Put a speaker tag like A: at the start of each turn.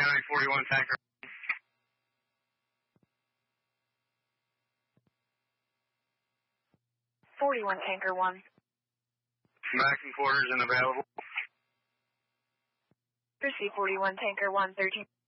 A: County 41 Tanker.
B: 41 Tanker 1.
A: Max and quarters and available.
B: Receive 41 Tanker 1, 13.